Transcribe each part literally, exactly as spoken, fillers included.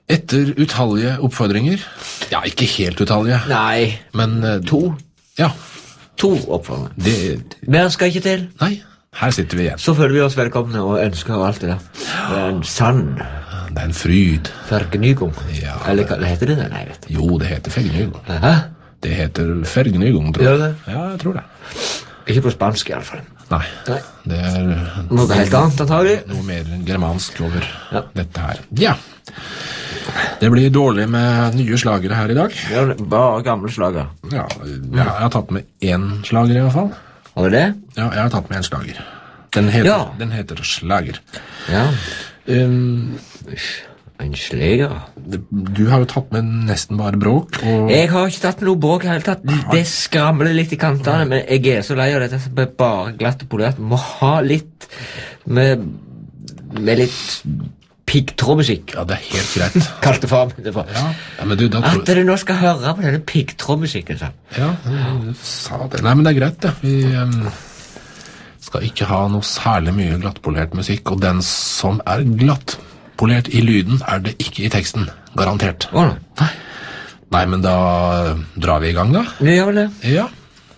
Etter utallige oppfordringer, ja, ikke helt utallige, Nei, men eh, to. ja, To oppfordringer. det, Mer skal ikke til. nei, her sitter vi igjen. Så føler vi oss velkomne og ønsker og alt det der. Det er en sann Det er en fryd. fergenygung. Ja. Eller hva heter det? Nei, jeg vet ikke. Jo, det heter fergnygung. Hæ? Det heter fergnygung, tror Gjør jeg. det? Ja, jeg tror det. Ikke på spansk i alle fall. Nei, Nei. det er Noe helt annet, antagelig. noe mer germansk over Ja. dette her. Ja, det blir dårlig med nye slagere her i dag. Ja, det er bare gamle slager. Ja, ja, jeg har tatt med én slager i hvert fall. Har du det? Ja, jeg har tatt med en slager. Den heter, Ja. den heter slager. Ja. Um, En sleger. du har jo tatt med nesten bare bråk, og Jeg har ikke tatt med noe bråk i hele tatt. Det skramler litt i kantene, men jeg er så lei av dette som er bare glatt og polert. Må ha litt med, med litt piggtrådmusikk. ja, det er helt greit. Kalte far min det for. Ja, ja, men du, da tror At du nå skal høre på denne piggtrådmusikken, sa han. Ja, du sa det. Nei, men det er greit, det. Vi um, skal ikke ha noe særlig mye glattpolert musikk, og den som er glattpolert i lyden, er det ikke i teksten. Garantert. Å, nei. Nei, men da drar vi i gang, da. Vi gjør vel det. Ja.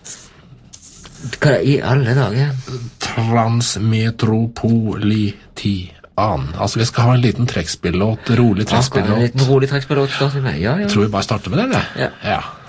Hva i alle dager? Transmetropolitian. Altså, vi skal ha en liten trekkspillåt, rolig Akkurat en trekkspillåt. liten rolig trekkspillåt starter med. Ja, ja. Jeg tror vi bare starter med den, jeg. Ja. Ja.